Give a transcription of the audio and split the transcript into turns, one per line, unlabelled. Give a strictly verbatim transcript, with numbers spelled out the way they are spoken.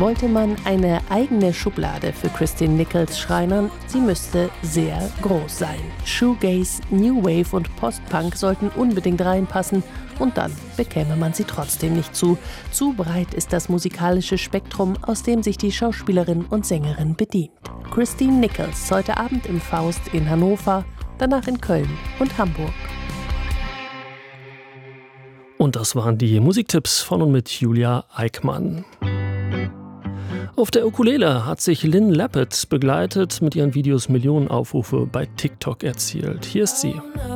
Wollte man eine eigene Schublade für Christine Nichols schreinern, sie müsste sehr groß sein. Shoegaze, New Wave und Post-Punk sollten unbedingt reinpassen und dann bekäme man sie trotzdem nicht zu. Zu breit ist das musikalische Spektrum, aus dem sich die Schauspielerin und Sängerin bedient. Christine Nichols heute Abend im Faust in Hannover, danach in Köln und Hamburg.
Und das waren die Musiktipps von und mit Julia Eickmann. Auf der Ukulele hat sich Lynn Lappet begleitet, mit ihren Videos Millionen Aufrufe bei TikTok erzielt. Hier ist sie.